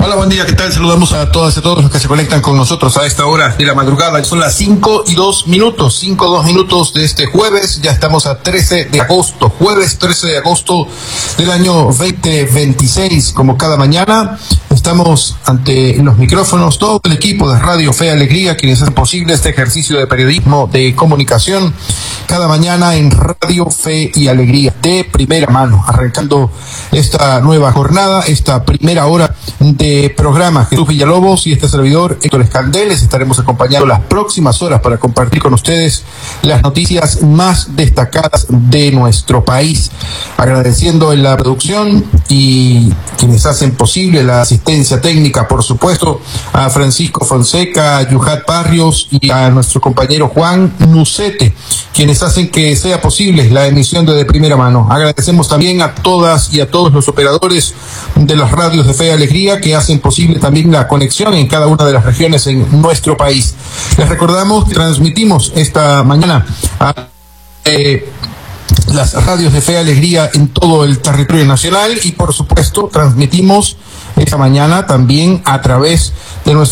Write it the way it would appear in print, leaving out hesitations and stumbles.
Hola, buen día, ¿qué tal? Saludamos a todas y a todos los que se conectan con nosotros a esta hora de la madrugada. Son las 5:02 de este jueves. Ya estamos a 13 de agosto, jueves 13 de agosto del año 2026. Como cada mañana, estamos ante los micrófonos, todo el equipo de Radio Fe y Alegría, quienes hacen posible este ejercicio de periodismo de comunicación cada mañana en Radio Fe y Alegría, de primera mano, arrancando esta nueva jornada, esta primera hora de programa. Jesús Villalobos y este servidor Héctor Escandel les estaremos acompañando las próximas horas para compartir con ustedes las noticias más destacadas de nuestro país, agradeciendo en la producción y quienes hacen posible la asistencia técnica, por supuesto, a Francisco Fonseca, a Yuhat Barrios y a nuestro compañero Juan Nucete, quienes hacen que sea posible la emisión de primera mano. Agradecemos también a todas y a todos los operadores de las radios de Fe y Alegría que hacen posible también la conexión en cada una de las regiones en nuestro país. Les recordamos que transmitimos esta mañana a las radios de Fe y Alegría en todo el territorio nacional y por supuesto transmitimos esta mañana también a través de nuestra